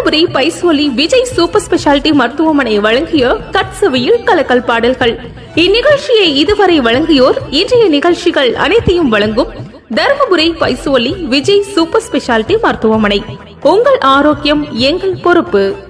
Dharmapuri பைசோலி Vijay super speciality மருத்துவமனை வழங்கிய கட்சவியில் கலக்கல் பாடல்கள். இந்நிகழ்ச்சியை இதுவரை வழங்கியோர் இன்றைய நிகழ்ச்சிகள் அனைத்தையும் வழங்கும் தர்மபுரி பைசோலி விஜய் சூப்பர் ஸ்பெஷாலிட்டி மருத்துவமனை. உங்கள் ஆரோக்கியம் எங்கள் பொறுப்பு.